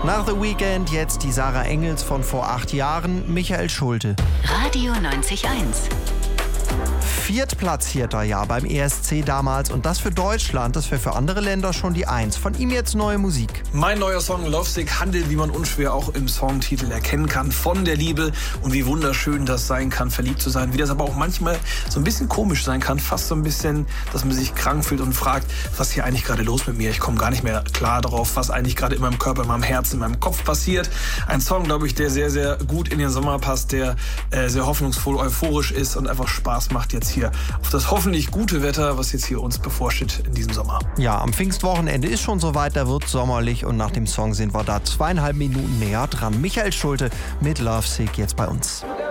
Nach The Weeknd jetzt die Sarah Engels von vor 8 Jahren, Michael Schulte. Radio 90.1. Viertplatzierter Jahr beim ESC damals und das für Deutschland, das wäre für andere Länder schon die 1. Von ihm jetzt neue Musik. Mein neuer Song Lovesick handelt, wie man unschwer auch im Songtitel erkennen kann, von der Liebe und wie wunderschön das sein kann, verliebt zu sein. Wie das aber auch manchmal so ein bisschen komisch sein kann, fast so ein bisschen, dass man sich krank fühlt und fragt, was hier eigentlich gerade los mit mir? Ich komme gar nicht mehr klar darauf, was eigentlich gerade in meinem Körper, in meinem Herzen, in meinem Kopf passiert. Ein Song, glaube ich, der sehr, sehr gut in den Sommer passt, der sehr hoffnungsvoll, euphorisch ist und einfach Spaß macht jetzt hier auf das hoffentlich gute Wetter, was jetzt hier uns bevorsteht in diesem Sommer. Ja, am Pfingstwochenende ist schon soweit, da wird sommerlich und nach dem Song sind wir da 2,5 Minuten näher dran. Michael Schulte mit Lovesick jetzt bei uns.